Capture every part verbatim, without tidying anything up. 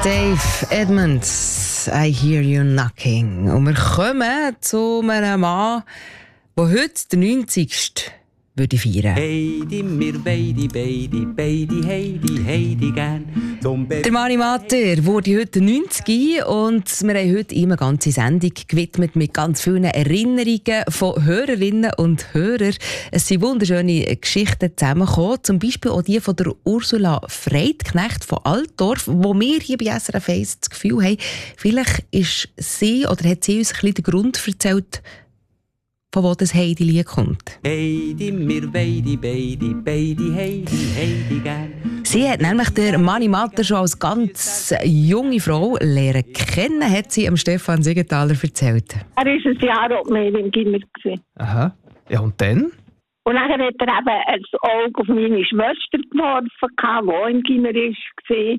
Dave Edmunds, I Hear You Knocking. Und wir kommen zu einem Mann, der heute den neunzigsten würde feiern. Heidi, mir beide, beide, beide, Heidi, Heidi gern. Der Mani Matter wurde heute neunzig und wir haben heute ihm eine ganze Sendung gewidmet mit ganz vielen Erinnerungen von Hörerinnen und Hörern. Es sind wunderschöne Geschichten zusammengekommen, zum Beispiel auch die von der Ursula Freidknecht von Altdorf, wo wir hier bei S R F eins das Gefühl haben, vielleicht ist sie oder hat sie uns ein bisschen den Grund erzählt, von wo das Heidi-Lied kommt. Heidi, mir beide, beide, beide, Heidi, Heidi gern. Sie hat nämlich den Mani Matter schon als ganz junge Frau lernen kennen, hat sie am Stefan Siegenthaler erzählt. Er war ein Jahr alt mehr im Gimmer. Aha. Ja, und dann? Und dann hat er eben ein Auge auf meine Schwester geworfen, die auch im Gimmer war.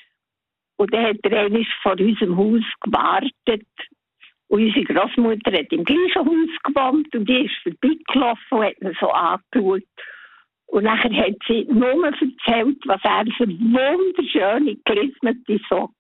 Und dann hat er einmal vor unserem Haus gewartet. Und unsere Großmutter hat im gleichen Haus gewohnt und die ist vorbeigelaufen und hat ihn so angeschaut. Und nachher hat sie nur erzählt, was er für wunderschöne, gelismete Socken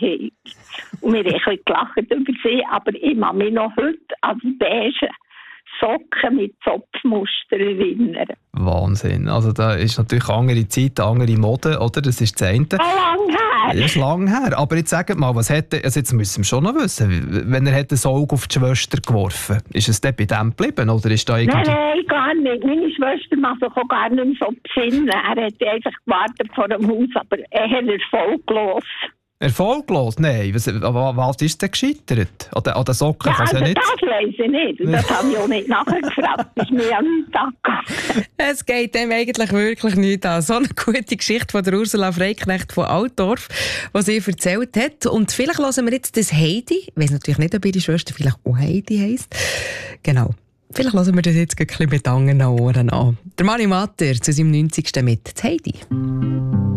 hat. Und wir haben ein bisschen gelacht über sie, aber ich kann mich noch heute an die beige Socken mit Zopfmuster erinnern. Wahnsinn. Also da ist natürlich andere Zeit, andere Mode, oder? Das ist das eine. So lange her. Das ist lang her. Aber jetzt sagt mal, was hätte, also jetzt müssen wir schon noch wissen, wenn er das Auge auf die Schwester geworfen hat, ist es dann bei dem geblieben? Oder ist da irgendwie... Nein, nein, gar nicht. Meine Schwester macht sich auch gar nicht mehr so besinnen. Er hat einfach gewartet vor dem Haus, aber er hat erfolglos. Erfolglos? Nein. Was, was ist denn gescheitert? An den, an den Socken Ja, kann es also ja nicht... das weiss ich nicht. Und das habe ich auch nicht nachher gefragt. Das ist mir an den Tag gegangen. Es geht dem eigentlich wirklich nicht an. So eine gute Geschichte von der Ursula Freidknecht von Altdorf, die sie erzählt hat. Und vielleicht hören wir jetzt das Heidi. Ich weiss natürlich nicht, ob ihre Schwester vielleicht auch Heidi heisst. Genau. Vielleicht hören wir das jetzt ein bisschen mit anderen Ohren an. Der Mani Matter zu seinem neunzigsten mit Heidi.